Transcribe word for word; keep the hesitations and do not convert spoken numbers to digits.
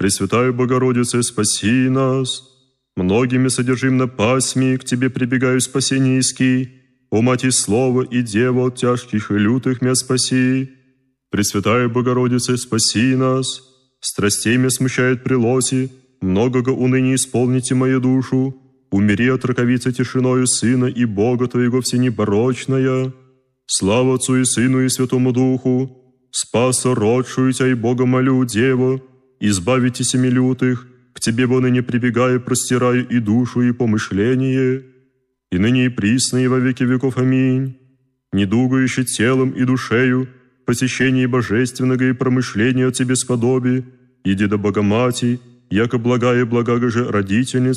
Пресвятая Богородице, спаси нас. Многими содержим на пасьме, к Тебе прибегаю спасение иски. О, Мати Слова и Дева, от тяжких и лютых мя спаси. Пресвятая Богородице, спаси нас. Страстей мя смущает прилоси, многого уныния исполните мою душу. Умери от раковицы тишиною Сына и Бога Твоего всенеборочная. Слава Отцу и Сыну и Святому Духу. Спаса родшую Тя и Бога молю, Дева, избавите семи лютых, к Тебе во ныне прибегаю, простираю и душу, и помышление, и ныне и присно, и во веки веков. Аминь. Недугающий телом и душею, посещение божественного и промышления от Тебе сподоби, иди до Богомати, яко благая и благага же родительница